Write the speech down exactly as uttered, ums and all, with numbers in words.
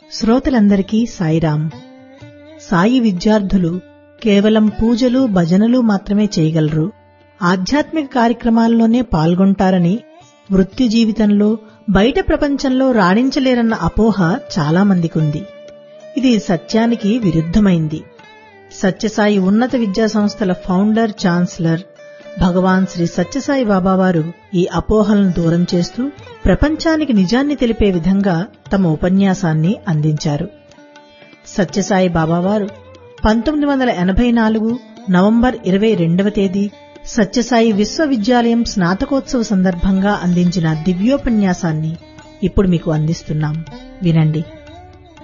శ్రోతలందరికీ సాయిరాం. సాయి విద్యార్థులు కేవలం పూజలు భజనలు మాత్రమే చేయగలరు, ఆధ్యాత్మిక కార్యక్రమాల్లోనే పాల్గొంటారని, వృత్తి జీవితంలో బయట ప్రపంచంలో రాణించలేరన్న అపోహ చాలా మందికుంది. ఇది సత్యానికి విరుద్ధమైంది. సత్యసాయి ఉన్నత విద్యా సంస్థల ఫౌండర్ ఛాన్సలర్ భగవాన్ శ్రీ సత్యసాయి బాబావారు ఈ అపోహలను దూరం చేస్తూ ప్రపంచానికి నిజాన్ని తెలిపే విధంగా తమ ఉపన్యాసాన్ని అందించారు. సత్యసాయి బాబావారు పంతొమ్మిది వందల ఎనభై నాలుగు నవంబర్ ఇరవై రెండవ తేదీ సత్యసాయి విశ్వవిద్యాలయం స్నాతకోత్సవ సందర్భంగా అందించిన దివ్యోపన్యాసాన్ని ఇప్పుడు మీకు అందిస్తున్నాం. వినండి.